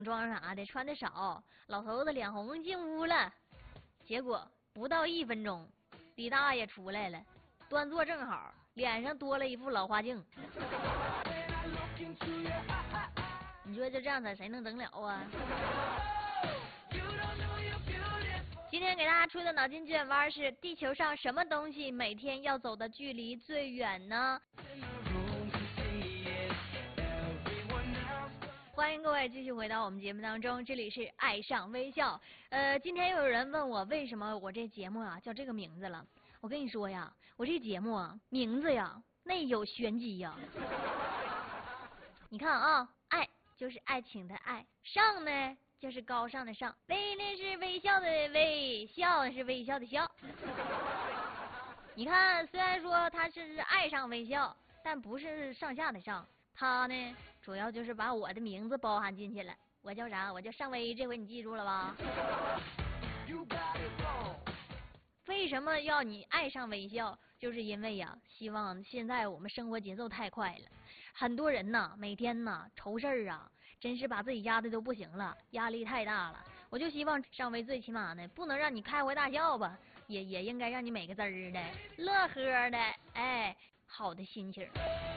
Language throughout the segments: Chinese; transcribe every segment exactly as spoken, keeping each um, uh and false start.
装啥的穿的少，老头子脸红进屋了。结果不到一分钟，李大爷出来了，端坐正好，脸上多了一副老花镜。你说就这样子，谁能整了啊？今天给大家出的脑筋急转弯是：地球上什么东西每天要走的距离最远呢？欢迎各位继续回到我们节目当中，这里是爱上微笑。呃，今天又有人问我为什么我这节目啊叫这个名字了。我跟你说呀，我这节目啊名字呀内有玄机呀。你看啊，爱就是爱情的爱，上呢就是高尚的上，微呢是微笑的微，笑是微笑的笑。你看，虽然说它是爱上微笑，但不是上下的上，它呢主要就是把我的名字包含进去了。我叫啥？我叫尚微，这回你记住了吧？为什么要你爱上微笑？就是因为呀，希望现在我们生活节奏太快了，很多人呐，每天呐愁事儿啊，真是把自己压的都不行了，压力太大了。我就希望尚微最起码呢，不能让你开怀大笑吧，也也应该让你美个滋儿的，乐呵的，哎，好的心情。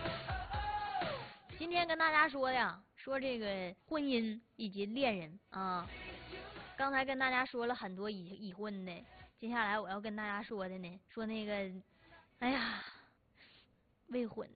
今天跟大家说呀，说这个婚姻以及恋人啊。刚才跟大家说了很多已已婚的，接下来我要跟大家说的呢，说那个，哎呀，未婚。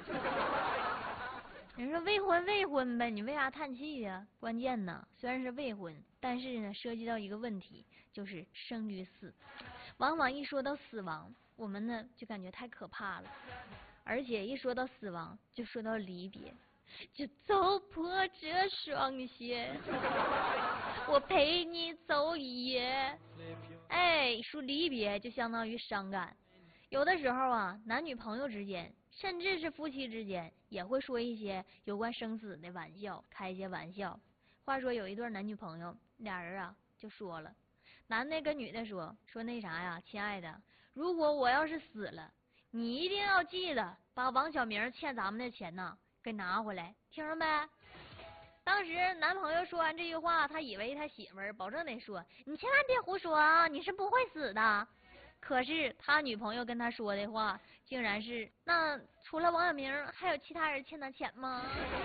人说未婚未婚呗，你为啥叹气呀？关键呢，虽然是未婚，但是呢，涉及到一个问题，就是生与死。往往一说到死亡，我们呢就感觉太可怕了，而且一说到死亡，就说到离别。就走破这双鞋，我陪你走一夜。哎，说离别就相当于伤感。有的时候啊，男女朋友之间，甚至是夫妻之间，也会说一些有关生死的玩笑，开一些玩笑。话说有一对男女朋友，俩人啊就说了，男的跟女的说说那啥呀，亲爱的，如果我要是死了，你一定要记得把王小明欠咱们的钱呐给拿回来，听着没？当时男朋友说完这句话，他以为他媳妇儿保证得说，你千万别胡说啊，你是不会死的。可是他女朋友跟他说的话，竟然是，那除了王小明，还有其他人欠他钱吗？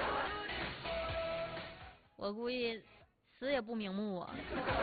我估计死也不瞑目啊。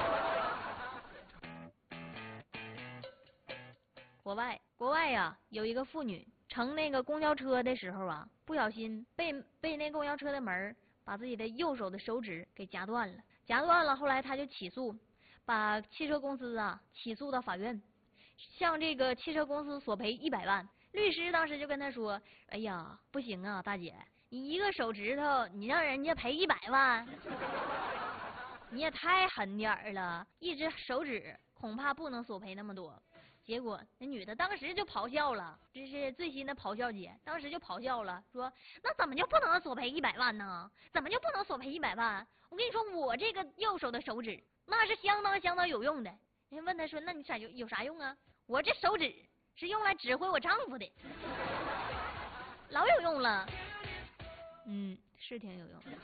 国外，国外呀，有一个妇女乘那个公交车的时候啊，不小心被被那公交车的门把自己的右手的手指给夹断了，夹断了。后来他就起诉，把汽车公司啊起诉到法院，向这个汽车公司索赔一百万。律师当时就跟他说：“哎呀，不行啊，大姐，你一个手指头，你让人家赔一百万，你也太狠点儿了，一只手指恐怕不能索赔那么多。”结果那女的当时就咆哮了，这是最新的咆哮节，当时就咆哮了，说那怎么就不能索赔一百万呢？怎么就不能索赔一百万？我跟你说，我这个右手的手指那是相当相当有用的。人问他说，那你啥有有啥用啊？我这手指是用来指挥我丈夫的，老有用了。嗯，是挺有用的。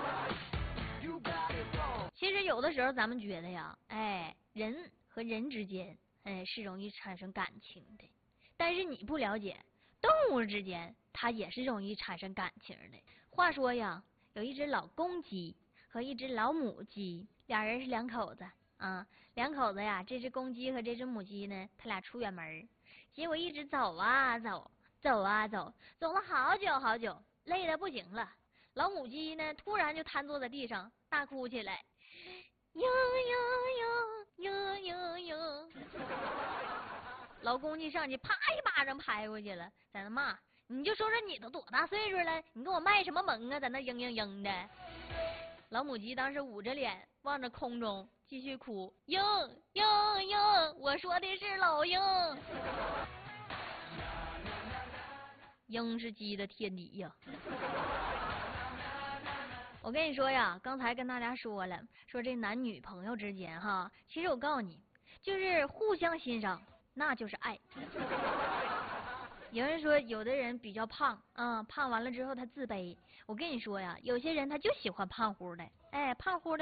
其实有的时候咱们觉得呀，哎，人和人之间。哎，是容易产生感情的，但是你不了解，动物之间它也是容易产生感情的。话说呀，有一只老公鸡和一只老母鸡，俩人是两口子啊。两口子呀，这只公鸡和这只母鸡呢，他俩出远门，结果一直走啊走，走啊走，走了好久好久，累得不行了。老母鸡呢，突然就瘫坐在地上大哭起来。哟哟哟哟哟哟！老公鸡上去啪一巴掌拍过去了，在那骂：“你就说说你都多大岁数了，你给我卖什么萌啊，在那嘤嘤嘤的。”老母鸡当时捂着脸望着空中，继续哭：“嘤嘤嘤！我说的是老鹰。”鹰是鸡的天敌呀。我跟你说呀，刚才跟大家说了，说这男女朋友之间哈，其实我告诉你，就是互相欣赏，那就是爱。 有人说有的人比较胖，嗯，胖完了之后他自卑。我跟你说呀，有些人他就喜欢胖乎的，哎，胖乎的。